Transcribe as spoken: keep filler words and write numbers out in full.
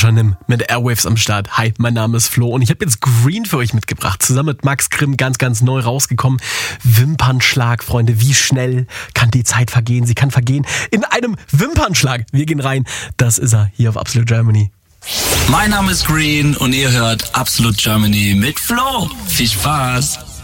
Sascha Nimm mit Airwaves am Start. Hi, mein Name ist Flo und ich habe jetzt Green für euch mitgebracht. Zusammen mit Max Grimm, ganz, ganz neu rausgekommen. Wimpernschlag, Freunde. Wie schnell kann die Zeit vergehen? Sie kann vergehen in einem Wimpernschlag. Wir gehen rein. Das ist er hier auf Absolute Germany. Mein Name ist Green und ihr hört Absolute Germany mit Flo. Viel Spaß!